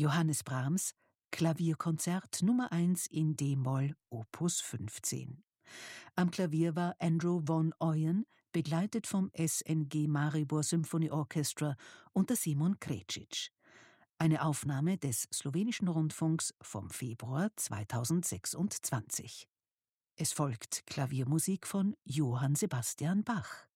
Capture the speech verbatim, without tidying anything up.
Johannes Brahms, Klavierkonzert Nummer eins in d-Moll, Opus fünfzehn. Am Klavier war Andrew von Ooyen, begleitet vom S N G Maribor Symphony Orchestra unter Simon Krecic. Eine Aufnahme des slowenischen Rundfunks vom Februar zweitausendsechsundzwanzig. Es folgt Klaviermusik von Johann Sebastian Bach.